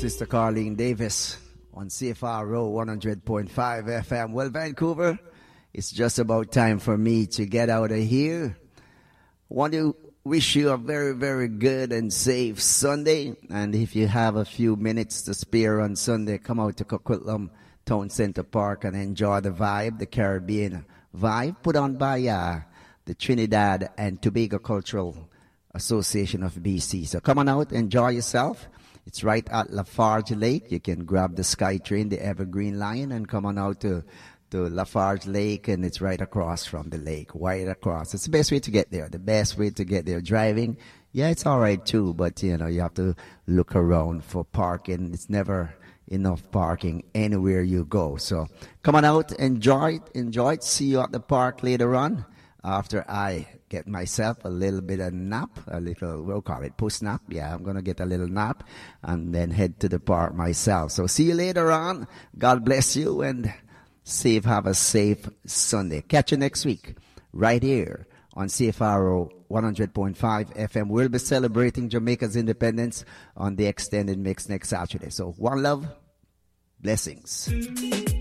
Sister Carlene Davis on CFRO 100.5 FM. Well, Vancouver, it's just about time for me to get out of here. Want to wish you a very, very good and safe Sunday. And if you have a few minutes to spare on Sunday, come out to Coquitlam Town Center Park and enjoy the vibe, the Caribbean vibe put on by the Trinidad and Tobago Cultural Association of BC. So come on out, enjoy yourself. It's right at Lafarge Lake. You can grab the SkyTrain, the Evergreen Line, and come on out to Lafarge Lake, and it's right across from the lake, right across. It's the best way to get there. The best way to get there. Driving, yeah, it's all right too, but you know, you have to look around for parking. It's never enough parking anywhere you go. So come on out, enjoy it. See you at the park later on after I get myself a little bit of nap, a little, we'll call it post-nap. Yeah, I'm going to get a little nap and then head to the park myself. So see you later on. God bless you and have a safe Sunday. Catch you next week right here on CFRO 100.5 FM. We'll be celebrating Jamaica's independence on the extended mix next Saturday. So one love, blessings.